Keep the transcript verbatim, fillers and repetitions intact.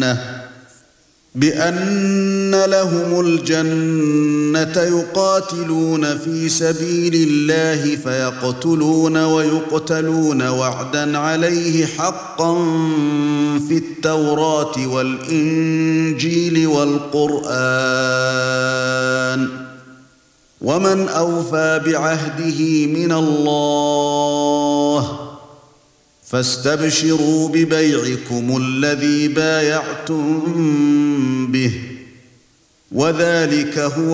الجنة بأن لهم الجنة يقاتلون في سبيل الله فيقتلون ويقتلون وعدا عليه حقا في التوراة والإنجيل والقرآن ومن أوفى بعهده من الله فاستبشروا ببيعكم الذي بايعتم به وذلك هو